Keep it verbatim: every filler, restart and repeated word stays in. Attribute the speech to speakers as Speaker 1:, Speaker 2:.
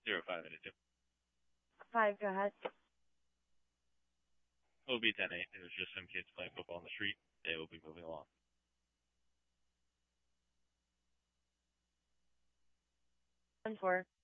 Speaker 1: zero five eight two.
Speaker 2: Five, go ahead.
Speaker 1: O B ten eight. It was just some kids playing football on the street. They will be moving along.
Speaker 2: Ten four.